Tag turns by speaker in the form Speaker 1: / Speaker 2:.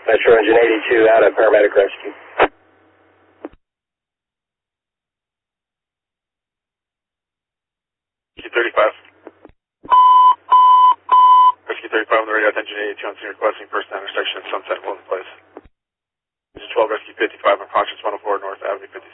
Speaker 1: Metro Engine 82 out of paramedic rescue.
Speaker 2: Rescue 35. Rescue 35 on the radio at Engine 82 on scene requesting first intersection of Sunset Golden Place. Engine 12, Rescue 55, unconscious 104 North Avenue 56.